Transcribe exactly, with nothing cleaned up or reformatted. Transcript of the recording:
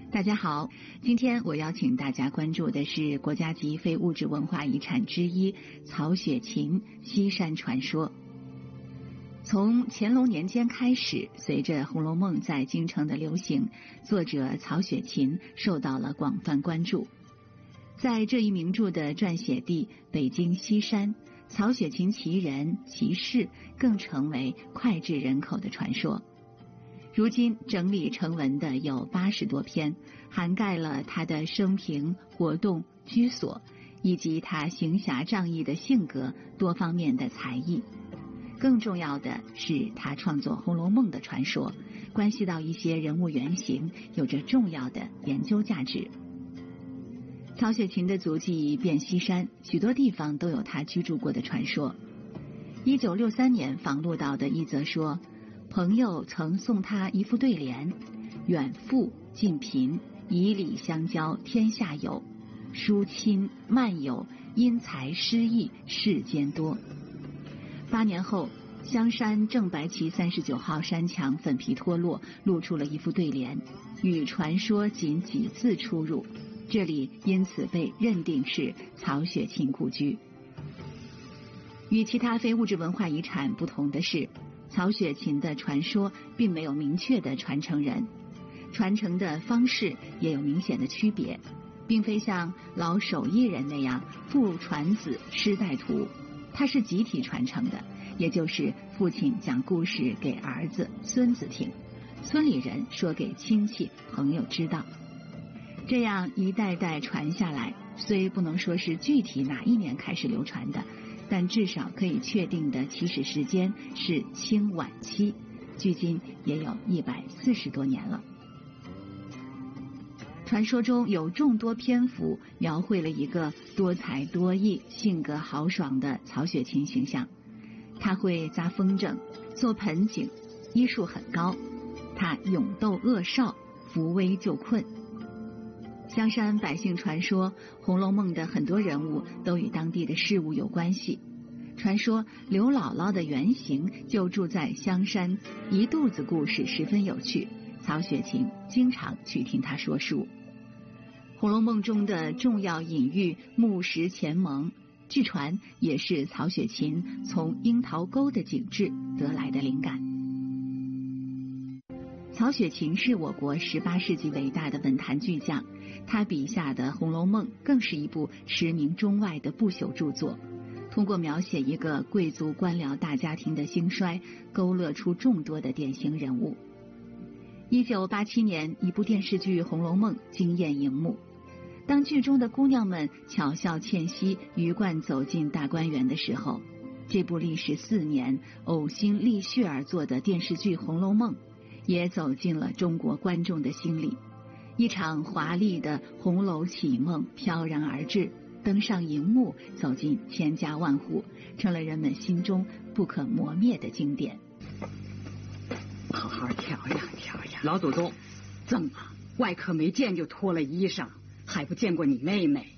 大家好，今天我邀请大家关注的是国家级非物质文化遗产之一曹雪芹西山传说。从乾隆年间开始，随着《红楼梦》在京城的流行，作者曹雪芹受到了广泛关注。在这一名著的撰写地北京西山，曹雪芹其人其事更成为脍炙人口的传说。如今整理成文的有八十多篇，涵盖了他的生平、活动、居所，以及他行侠仗义的性格、多方面的才艺。更重要的是，他创作《红楼梦》的传说，关系到一些人物原型，有着重要的研究价值。曹雪芹的足迹遍西山，许多地方都有他居住过的传说。一九六三年访录到的一则说，朋友曾送他一副对联：远富近贫，以礼相交天下有，疏亲漫友，因材施艺世间多。八年后，香山正白旗三十九号山墙粉皮脱落，露出了一副对联，与传说仅几字出入，这里因此被认定是曹雪芹故居。与其他非物质文化遗产不同的是，曹雪芹的传说并没有明确的传承人，传承的方式也有明显的区别，并非像老手艺人那样父传子师带徒，它是集体传承的，也就是父亲讲故事给儿子孙子听，村里人说给亲戚朋友知道，这样一代代传下来，虽不能说是具体哪一年开始流传的，但至少可以确定的起始时间是清晚期，距今也有一百四十多年了。传说中有众多篇幅描绘了一个多才多艺、性格豪爽的曹雪芹形象。他会扎风筝、做盆景，医术很高。他勇斗恶少，扶危救困。香山百姓传说，《红楼梦》的很多人物都与当地的事物有关系。传说刘姥姥的原型就住在香山，一肚子故事十分有趣。曹雪芹经常去听他说书。《红楼梦》中的重要隐喻木石前盟，据传也是曹雪芹从樱桃沟的景致得来的灵感。曹雪芹是我国十八世纪伟大的文坛巨匠，他笔下的《红楼梦》更是一部驰名中外的不朽著作。通过描写一个贵族官僚大家庭的兴衰，勾勒出众多的典型人物。一九八七年，一部电视剧《红楼梦》惊艳荧幕。当剧中的姑娘们巧笑倩兮，鱼贯走进大观园的时候，这部历时四年、呕心沥血而作的电视剧《红楼梦》也走进了中国观众的心里。一场华丽的红楼绮梦飘然而至，登上荧幕，走进千家万户，成了人们心中不可磨灭的经典。 好好调养调养。老祖宗，怎么外客没见就脱了衣裳，还不见过你妹妹？